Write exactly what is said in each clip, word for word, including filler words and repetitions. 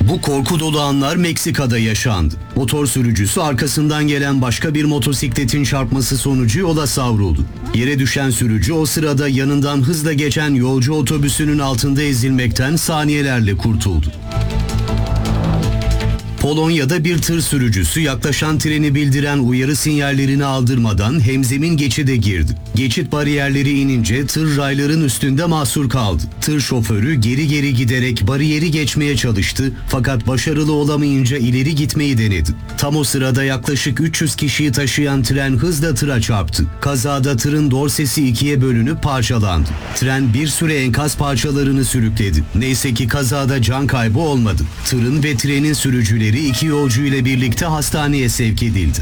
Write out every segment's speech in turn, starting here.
Bu korku dolu anlar Meksika'da yaşandı. Motor sürücüsü arkasından gelen başka bir motosikletin çarpması sonucu yola savruldu. Yere düşen sürücü o sırada yanından hızla geçen yolcu otobüsünün altında ezilmekten saniyelerle kurtuldu. Polonya'da bir tır sürücüsü yaklaşan treni bildiren uyarı sinyallerini aldırmadan hemzemin geçide girdi. Geçit bariyerleri inince tır rayların üstünde mahsur kaldı. Tır şoförü geri geri giderek bariyeri geçmeye çalıştı fakat başarılı olamayınca ileri gitmeyi denedi. Tam o sırada yaklaşık üç yüz kişiyi taşıyan tren hızla tıra çarptı. Kazada tırın dorsesi ikiye bölünüp parçalandı. Tren bir süre enkaz parçalarını sürükledi. Neyse ki kazada can kaybı olmadı. Tırın ve trenin sürücüleri iki yolcu ile birlikte hastaneye sevk edildi.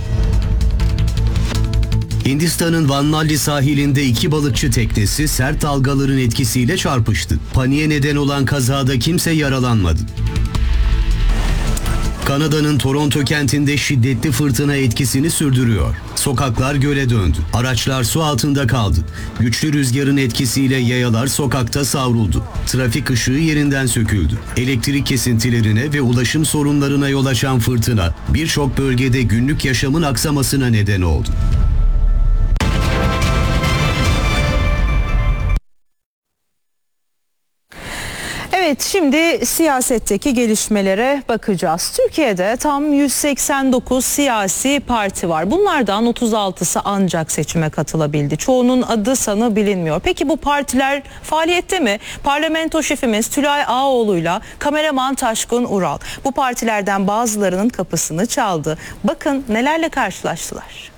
Hindistan'ın Vanlalli sahilinde iki balıkçı teknesi sert dalgaların etkisiyle çarpıştı. Paniğe neden olan kazada kimse yaralanmadı. Kanada'nın Toronto kentinde şiddetli fırtına etkisini sürdürüyor. Sokaklar göle döndü. Araçlar su altında kaldı. Güçlü rüzgarın etkisiyle yayalar sokakta savruldu. Trafik ışığı yerinden söküldü. Elektrik kesintilerine ve ulaşım sorunlarına yol açan fırtına birçok bölgede günlük yaşamın aksamasına neden oldu. Evet, şimdi siyasetteki gelişmelere bakacağız. Türkiye'de tam yüz seksen dokuz siyasi parti var. Bunlardan otuz altısı ancak seçime katılabildi. Çoğunun adı sanı bilinmiyor. Peki bu partiler faaliyette mi? Parlamento şefimiz Tülay Ağoğlu'yla kameraman Taşkın Ural bu partilerden bazılarının kapısını çaldı. Bakın nelerle karşılaştılar.